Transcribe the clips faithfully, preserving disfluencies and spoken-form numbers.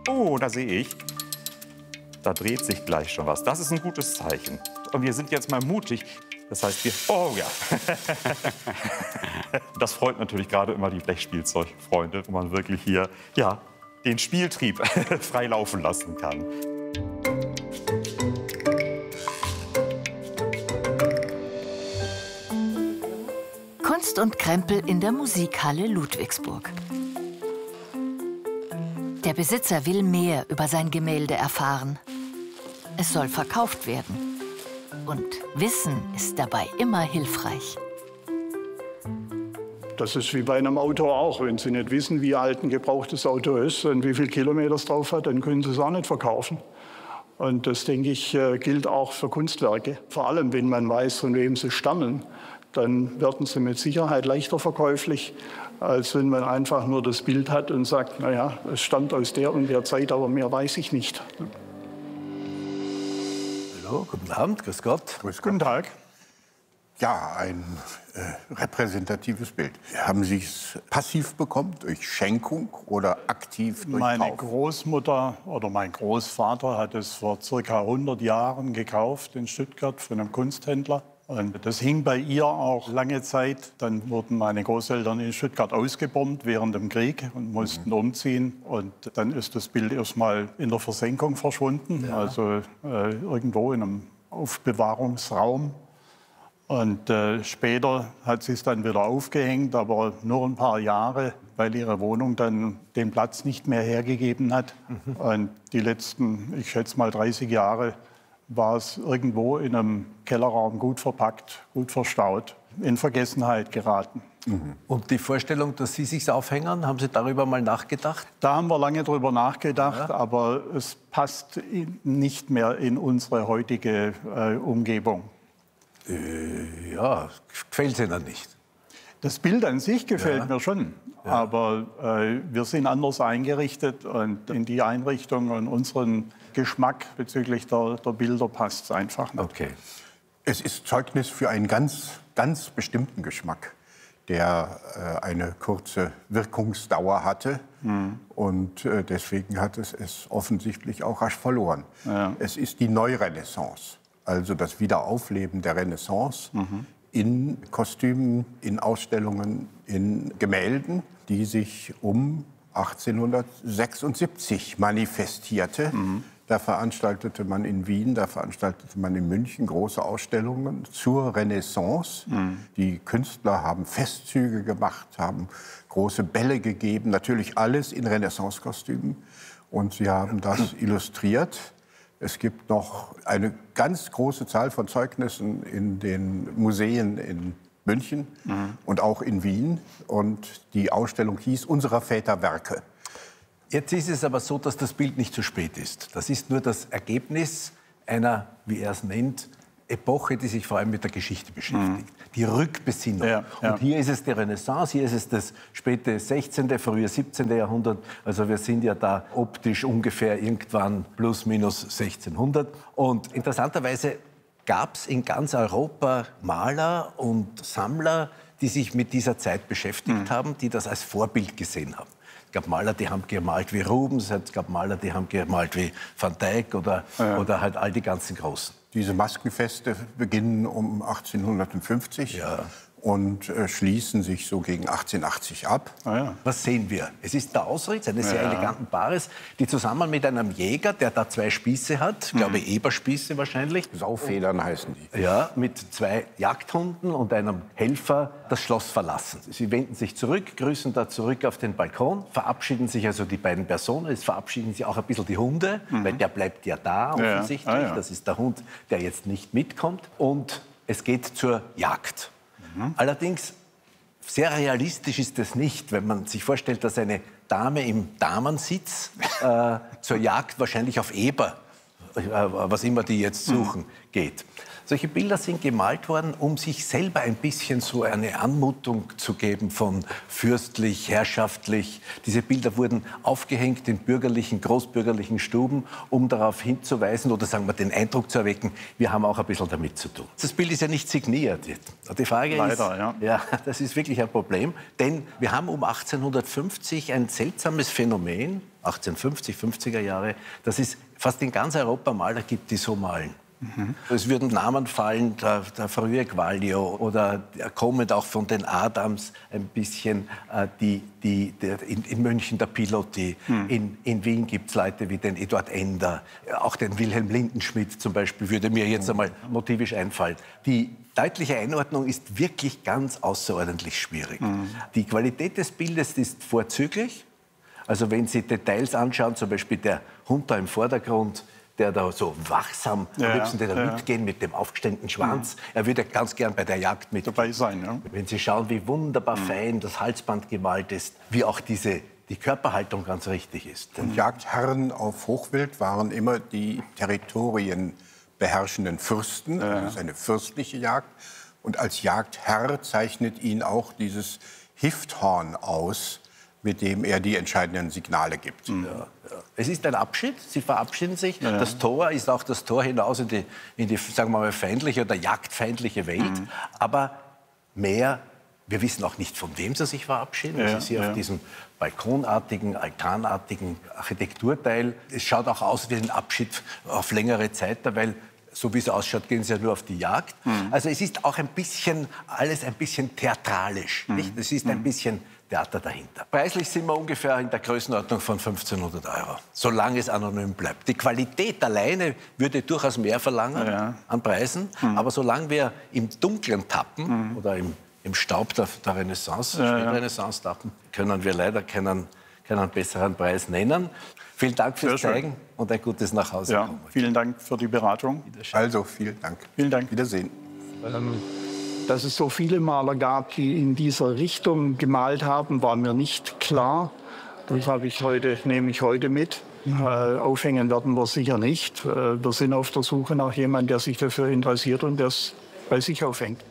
Oh, da sehe ich, da dreht sich gleich schon was. Das ist ein gutes Zeichen. Und wir sind jetzt mal mutig. Das heißt, wir... Oh ja. Das freut natürlich gerade immer die Blechspielzeugfreunde, wo man wirklich hier ja, den Spieltrieb frei laufen lassen kann. Kunst und Krempel in der Musikhalle Ludwigsburg. Der Besitzer will mehr über sein Gemälde erfahren. Es soll verkauft werden. Und Wissen ist dabei immer hilfreich. Das ist wie bei einem Auto auch. Wenn Sie nicht wissen, wie alt ein gebrauchtes Auto ist und wie viele Kilometer es drauf hat, dann können Sie es auch nicht verkaufen. Und das, denke ich, gilt auch für Kunstwerke. Vor allem, wenn man weiß, von wem sie stammen, dann werden sie mit Sicherheit leichter verkäuflich, als wenn man einfach nur das Bild hat und sagt, naja, es stammt aus der und der Zeit, aber mehr weiß ich nicht. Hallo, guten Abend, grüß Gott. Grüß Gott. Guten Tag. Ja, ein äh, repräsentatives Bild. Haben Sie es passiv bekommen, durch Schenkung oder aktiv durch Meine Kauf? Großmutter oder mein Großvater hat es vor circa hundert Jahren gekauft in Stuttgart von einem Kunsthändler. Und das hing bei ihr auch lange Zeit. Dann wurden meine Großeltern in Stuttgart ausgebombt während dem Krieg und mussten mhm. umziehen. Und dann ist das Bild erstmal in der Versenkung verschwunden, ja. also äh, irgendwo in einem Aufbewahrungsraum. Und äh, später hat sie es dann wieder aufgehängt, aber nur ein paar Jahre, weil ihre Wohnung dann den Platz nicht mehr hergegeben hat. Mhm. Und die letzten, ich schätze mal dreißig Jahre, war es irgendwo in einem Kellerraum gut verpackt, gut verstaut, in Vergessenheit geraten. Mhm. Und die Vorstellung, dass Sie sich aufhängen, haben Sie darüber mal nachgedacht? Da haben wir lange drüber nachgedacht, ja. aber es passt nicht mehr in unsere heutige äh, Umgebung. Äh, ja, gefällt Ihnen nicht? Das Bild an sich gefällt ja. mir schon, ja. aber äh, wir sind anders eingerichtet und in die Einrichtung und unseren Geschmack bezüglich der, der Bilder passt es einfach nicht. Okay. Es ist Zeugnis für einen ganz, ganz bestimmten Geschmack, der äh, eine kurze Wirkungsdauer hatte. Mhm. Und äh, deswegen hat es es offensichtlich auch rasch verloren. Ja. Es ist die Neurenaissance, also das Wiederaufleben der Renaissance mhm. in Kostümen, in Ausstellungen, in Gemälden, die sich um achtzehnhundertsechsundsiebzig manifestierte. Mhm. Da veranstaltete man in Wien, da veranstaltete man in München große Ausstellungen zur Renaissance. Mhm. Die Künstler haben Festzüge gemacht, haben große Bälle gegeben, natürlich alles in Renaissance-Kostümen. Und sie haben das illustriert. Es gibt noch eine ganz große Zahl von Zeugnissen in den Museen in München mhm. und auch in Wien. Und die Ausstellung hieß Unserer Väter Werke. Jetzt ist es aber so, dass das Bild nicht zu spät ist. Das ist nur das Ergebnis einer, wie er es nennt, Epoche, die sich vor allem mit der Geschichte beschäftigt. Mhm. Die Rückbesinnung. Ja, ja. Und hier ist es die Renaissance, hier ist es das späte sechzehnte, frühe siebzehnte Jahrhundert. Also wir sind ja da optisch ungefähr irgendwann plus minus sechzehnhundert. Und interessanterweise gab es in ganz Europa Maler und Sammler, die sich mit dieser Zeit beschäftigt mhm. haben, die das als Vorbild gesehen haben. Es gab Maler, die haben gemalt wie Rubens, es gab Maler, die haben gemalt wie Van Dyck oder, ja. oder halt all die ganzen Großen. Diese Maskenfeste beginnen um achtzehnhundertfünfzig ja. und äh, schließen sich so gegen achtzehnhundertachtzig ab. Ah, ja. Was sehen wir? Es ist der Ausritt eines ja. sehr eleganten Paares, die zusammen mit einem Jäger, der da zwei Spieße hat, mhm. glaube Eberspieße wahrscheinlich. Saufedern heißen die. Ja, mit zwei Jagdhunden und einem Helfer das Schloss verlassen. Sie wenden sich zurück, grüßen da zurück auf den Balkon, verabschieden sich also die beiden Personen, es verabschieden sich auch ein bisschen die Hunde, mhm. weil der bleibt ja da offensichtlich. Ja. Ah, ja. Das ist der Hund, der jetzt nicht mitkommt. Und es geht zur Jagd. Mhm. Allerdings, sehr realistisch ist das nicht, wenn man sich vorstellt, dass eine Dame im Damensitz äh, zur Jagd wahrscheinlich auf Eber, äh, was immer die jetzt suchen, mhm. geht. Solche Bilder sind gemalt worden, um sich selber ein bisschen so eine Anmutung zu geben von fürstlich, herrschaftlich. Diese Bilder wurden aufgehängt in bürgerlichen, großbürgerlichen Stuben, um darauf hinzuweisen oder sagen wir den Eindruck zu erwecken, wir haben auch ein bisschen damit zu tun. Das Bild ist ja nicht signiert. Die Frage Leider, ist, ja. ja, das ist wirklich ein Problem, denn wir haben um achtzehnhundertfünfzig ein seltsames Phänomen. achtzehnhundertfünfzig, fünfziger Jahre, dass es fast in ganz Europa Maler gibt, die so malen. Mhm. Es würden Namen fallen, der, der frühe Quaglio oder kommend auch von den Adams ein bisschen, äh, die, die, der, in, in München der Piloty, mhm. in, in Wien gibt es Leute wie den Eduard Ender, auch den Wilhelm Lindenschmidt zum Beispiel, würde mir jetzt einmal motivisch einfallen. Die deutliche Einordnung ist wirklich ganz außerordentlich schwierig. Mhm. Die Qualität des Bildes ist vorzüglich. Also wenn Sie Details anschauen, zum Beispiel der Hund da im Vordergrund, der da so wachsam, am liebsten ja, ja. mitgehen mit dem aufgestellten Schwanz. Mhm. Er würde ganz gern bei der Jagd mit dabei sein. Ja. Wenn Sie schauen, wie wunderbar mhm. fein das Halsband gemalt ist, wie auch diese, die Körperhaltung ganz richtig ist. Und Jagdherren auf Hochwild waren immer die territorienbeherrschenden Fürsten. Ja. Das ist eine fürstliche Jagd. Und als Jagdherr zeichnet ihn auch dieses Hifthorn aus, mit dem er die entscheidenden Signale gibt. Ja, ja. Es ist ein Abschied, sie verabschieden sich. Ja. Das Tor ist auch das Tor hinaus in die, in die sagen wir mal, feindliche oder jagdfeindliche Welt. Mhm. Aber mehr, wir wissen auch nicht, von wem sie sich verabschieden. Ja, das ist hier ja. auf diesem balkonartigen, altanartigen Architekturteil. Es schaut auch aus wie ein Abschied auf längere Zeit, weil so wie es ausschaut, gehen sie ja nur auf die Jagd. Mhm. Also es ist auch ein bisschen, alles ein bisschen theatralisch. Mhm. Nicht? Es ist ein bisschen Theater dahinter. Preislich sind wir ungefähr in der Größenordnung von fünfzehnhundert Euro, solange es anonym bleibt. Die Qualität alleine würde durchaus mehr verlangen ja. an Preisen, mhm. aber solange wir im Dunkeln tappen mhm. oder im, im Staub der, der Renaissance, ja, Spätrenaissance tappen, können wir leider keinen, keinen besseren Preis nennen. Vielen Dank fürs Zeigen und ein gutes Nachhause. Ja, vielen Dank für die Beratung. Also, vielen Dank. Vielen Dank. Wiedersehen. Ähm Dass es so viele Maler gab, die in dieser Richtung gemalt haben, war mir nicht klar. Das habe ich heute, nehme ich heute mit. Äh, aufhängen werden wir sicher nicht. Äh, wir sind auf der Suche nach jemandem, der sich dafür interessiert und der es bei sich aufhängt.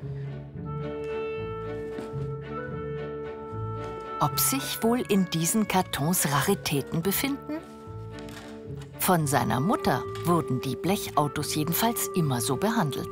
Ob sich wohl in diesen Kartons Raritäten befinden? Von seiner Mutter wurden die Blechautos jedenfalls immer so behandelt.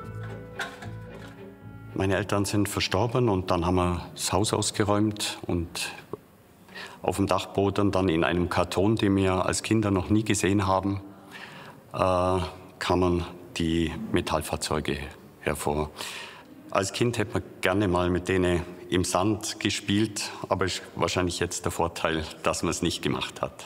Meine Eltern sind verstorben und dann haben wir das Haus ausgeräumt und auf dem Dachboden dann in einem Karton, den wir als Kinder noch nie gesehen haben, äh, kamen die Metallfahrzeuge hervor. Als Kind hätte man gerne mal mit denen im Sand gespielt, aber ist wahrscheinlich jetzt der Vorteil, dass man es nicht gemacht hat.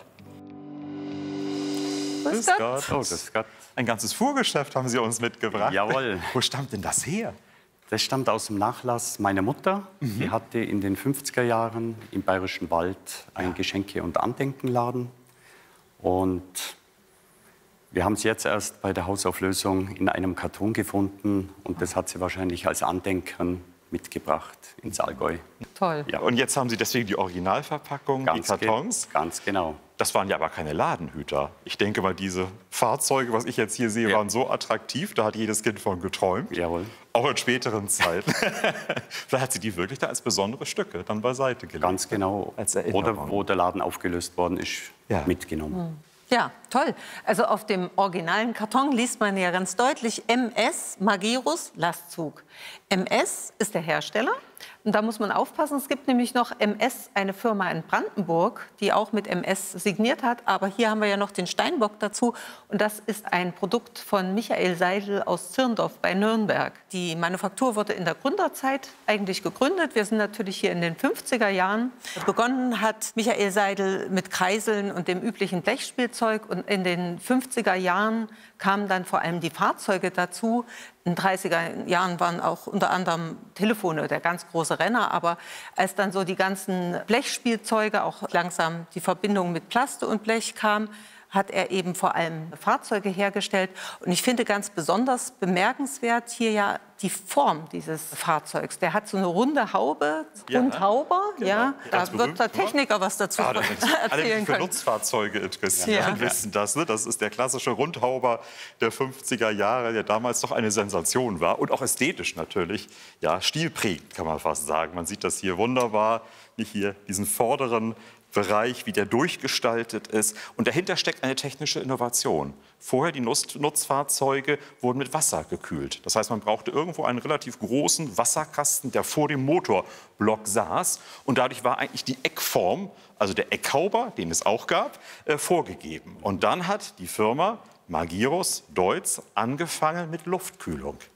Grüß Gott. Oh, grüß Gott. Ein ganzes Fuhrgeschäft haben Sie uns mitgebracht. Jawohl. Wo stammt denn das her? Das stammt aus dem Nachlass meiner Mutter. Mhm. Die hatte in den fünfziger Jahren im Bayerischen Wald einen ja. Geschenke- und Andenkenladen. Und wir haben es jetzt erst bei der Hausauflösung in einem Karton gefunden. Und das hat sie wahrscheinlich als Andenken mitgebracht ins Allgäu. Toll. Ja, und jetzt haben Sie deswegen die Originalverpackung, ganz die Kartons. Ge ganz genau. Das waren ja aber keine Ladenhüter. Ich denke mal, diese Fahrzeuge, was ich jetzt hier sehe, ja. waren so attraktiv, da hat jedes Kind von geträumt. Jawohl. Auch in späteren Zeiten. Vielleicht hat sie die wirklich da als besondere Stücke dann beiseite gelegt. Ganz genau. Als Oder wo der Laden aufgelöst worden ist, ja. mitgenommen. Hm. Ja, toll. Also auf dem originalen Karton liest man ja ganz deutlich M S Magirus Lastzug. M S ist der Hersteller. Und da muss man aufpassen, es gibt nämlich noch M S, eine Firma in Brandenburg, die auch mit M S signiert hat. Aber hier haben wir ja noch den Steinbock dazu. Und das ist ein Produkt von Michael Seidel aus Zirndorf bei Nürnberg. Die Manufaktur wurde in der Gründerzeit eigentlich gegründet. Wir sind natürlich hier in den fünfziger Jahren. Begonnen hat Michael Seidel mit Kreiseln und dem üblichen Blechspielzeug. Und in den fünfziger Jahren kamen dann vor allem die Fahrzeuge dazu. In den dreißiger Jahren waren auch unter anderem Telefone der ganz große Renner. Aber als dann so die ganzen Blechspielzeuge, auch langsam die Verbindung mit Plaste und Blech kam, hat er eben vor allem Fahrzeuge hergestellt. Und ich finde ganz besonders bemerkenswert hier ja die Form dieses Fahrzeugs. Der hat so eine runde Haube, ja, Rundhauber. Genau. Ja, da ganz wird der Techniker was dazu ah, erzählen alle, die für können. Nutzfahrzeuge interessieren, ja. wissen das. Ne? Das ist der klassische Rundhauber der fünfziger Jahre, der damals doch eine Sensation war. Und auch ästhetisch natürlich. Ja, stilprägend kann man fast sagen. Man sieht das hier wunderbar. Nicht hier diesen vorderen Bereich, wie der durchgestaltet ist. Und dahinter steckt eine technische Innovation. Vorher, die Nutz Nutzfahrzeuge wurden mit Wasser gekühlt. Das heißt, man brauchte irgendwo einen relativ großen Wasserkasten, der vor dem Motorblock saß. Und dadurch war eigentlich die Eckform, also der Eckhauber, den es auch gab, äh, vorgegeben. Und dann hat die Firma Magirus Deutz angefangen mit Luftkühlung.